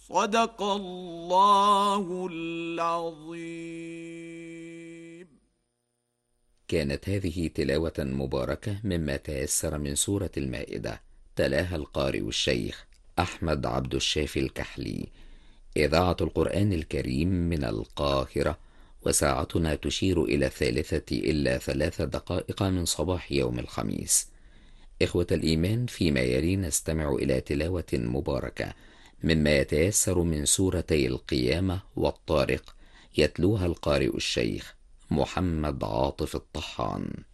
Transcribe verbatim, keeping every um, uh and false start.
صدق الله العظيم. كانت هذه تلاوة مباركة مما تيسر من سورة المائدة، تلاها القارئ الشيخ أحمد عبد الشافي الكحلي. إذاعة القرآن الكريم من القاهرة، وساعتنا تشير إلى الثالثة إلا ثلاث دقائق من صباح يوم الخميس. إخوة الإيمان، فيما يلي نستمع إلى تلاوة مباركة مما يتيسر من سورتي القيامة والطارق، يتلوها القارئ الشيخ محمد عاطف الطحان.